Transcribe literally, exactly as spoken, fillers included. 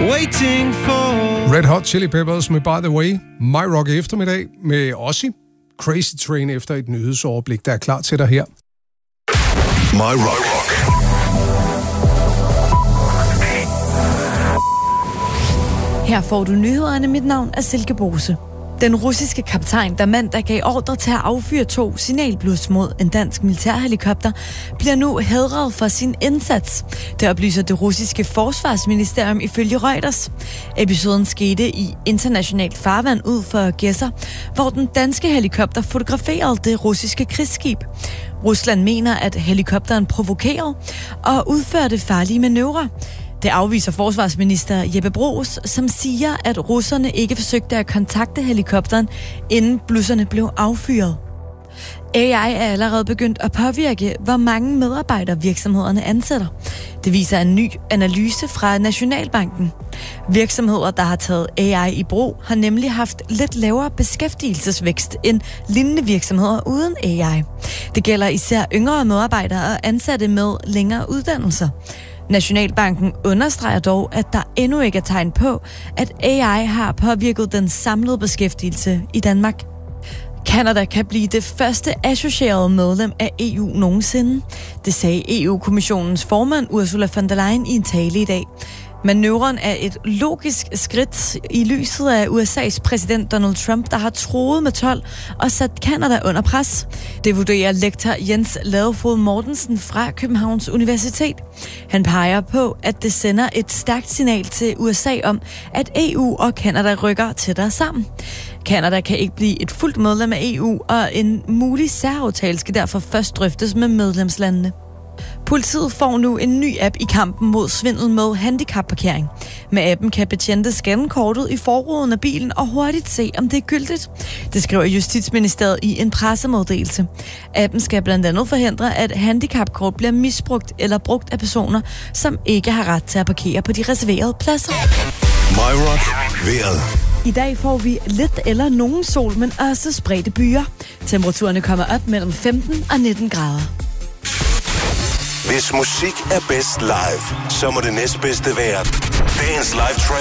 waiting for. Red Hot Chili Peppers med By The Way. My Rock eftermiddag med Ozzy. Crazy Train efter et nyhedsoverblik, der er klar til dig her. My Rock. Her får du nyhederne. Mit navn er Silke Bose. Den russiske kaptajn, der mandag gav ordre til at affyre to signalblus mod en dansk militærhelikopter, bliver nu hædret for sin indsats. Det oplyser det russiske forsvarsministerium ifølge Reuters. Episoden skete i internationalt farvand ud for Gedser, hvor den danske helikopter fotograferede det russiske krigsskib. Rusland mener, at helikopteren provokerede og udførte farlige manøvrer. Det afviser forsvarsminister Jeppe Bruus, som siger, at russerne ikke forsøgte at kontakte helikopteren, inden blusserne blev affyret. A I er allerede begyndt at påvirke, hvor mange medarbejdere virksomhederne ansætter. Det viser en ny analyse fra Nationalbanken. Virksomheder, der har taget A I i brug, har nemlig haft lidt lavere beskæftigelsesvækst end lignende virksomheder uden A I. Det gælder især yngre medarbejdere og ansatte med længere uddannelser. Nationalbanken understreger dog, at der endnu ikke er tegn på, at A I har påvirket den samlede beskæftigelse i Danmark. Canada kan blive det første associerede medlem af E U nogensinde. Det sagde E U-kommissionens formand Ursula von der Leyen i en tale i dag. Manøvren er et logisk skridt i lyset af U S A's præsident Donald Trump, der har truet med told og sat Canada under pres. Det vurderer lektor Jens Ladefoged Mortensen fra Københavns Universitet. Han peger på, at det sender et stærkt signal til U S A om, at E U og Canada rykker tættere sammen. Canada kan ikke blive et fuldt medlem af E U, og en mulig særaftale skal derfor først drøftes med medlemslandene. Politiet får nu en ny app i kampen mod svindel med handicapparkering. Med appen kan betjente scanne kortet i forruden af bilen og hurtigt se, om det er gyldigt. Det skriver Justitsministeriet i en pressemeddelelse. Appen skal blandt andet forhindre, at handicapkort bliver misbrugt eller brugt af personer, som ikke har ret til at parkere på de reserverede pladser. My Rock vejret. I dag får vi lidt eller nogen sol, men også spredte byer. Temperaturerne kommer op mellem femten og nitten grader. Hvis musik er bedst live, så må det næstbedste være dagens live track